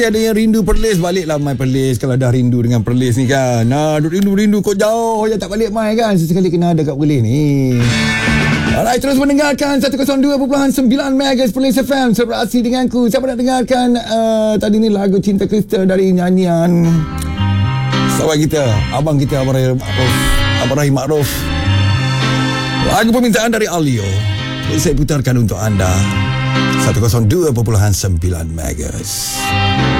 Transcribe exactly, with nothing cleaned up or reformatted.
Ada yang rindu Perlis, baliklah mai Perlis. Kalau dah rindu dengan Perlis ni kan, nah, rindu-rindu kau jauh je tak balik mai kan, sesekali kena ada kat Perlis ni. Alright, terus mendengarkan seratus dua perpuluhan sembilan Megahertz Perlis F M. Beraksi denganku. Siapa nak dengarkan uh, tadi ni lagu Cinta Krista dari nyanyian sahabat kita, abang kita, Abang Rahim Ma'ruf, Abang Rahim Ma'ruf. Lagu permintaan dari Alio, saya putarkan untuk anda. seratus dua perpuluhan sembilan Megahertz.